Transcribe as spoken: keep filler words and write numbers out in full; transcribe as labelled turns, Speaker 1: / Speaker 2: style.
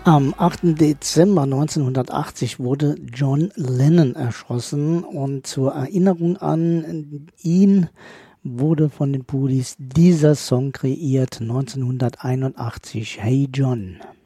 Speaker 1: Am achten Dezember neunzehnhundertachtzig wurde John Lennon erschossen und zur Erinnerung an ihn wurde von den Police dieser Song kreiert, neunzehnhunderteinundachtzig, Hey John.